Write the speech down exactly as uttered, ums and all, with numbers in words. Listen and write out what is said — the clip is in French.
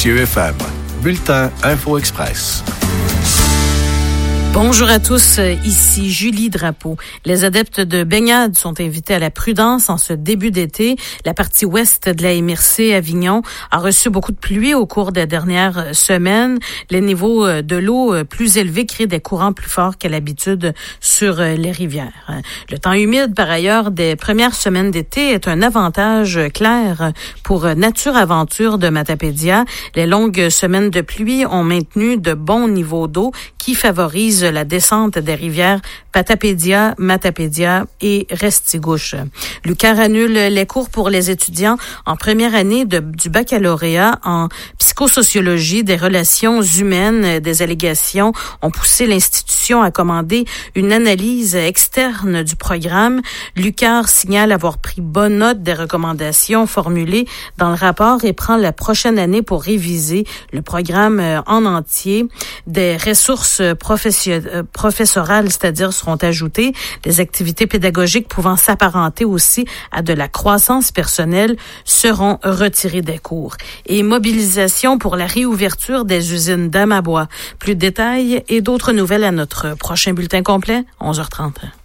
C E F M. Bulletin Info Express. Bonjour à tous, ici Julie Drapeau. Les adeptes de baignade sont invités à la prudence en ce début d'été. La partie ouest de la M R C Avignon a reçu beaucoup de pluie au cours des dernières semaines. Les niveaux de l'eau plus élevés créent des courants plus forts qu'à l'habitude sur les rivières. Le temps humide, par ailleurs, des premières semaines d'été est un avantage clair pour Nature Aventure de Matapédia. Les longues semaines de pluie ont maintenu de bons niveaux d'eau qui favorisent la descente des rivières Patapédia, Matapédia et Restigouche. L'UQAR annule les cours pour les étudiants en première année de, du baccalauréat en psychosociologie des relations humaines. Des allégations ont poussé l'institution à commander une analyse externe du programme. L'UQAR signale avoir pris bonne note des recommandations formulées dans le rapport et prend la prochaine année pour réviser le programme en entier. Des ressources professionnelles professorales, c'est-à-dire seront ajoutées, des activités pédagogiques pouvant s'apparenter aussi à de la croissance personnelle seront retirées des cours. Et mobilisation pour la réouverture des usines d'Amabois. Plus de détails et d'autres nouvelles à notre prochain bulletin complet, onze heures trente.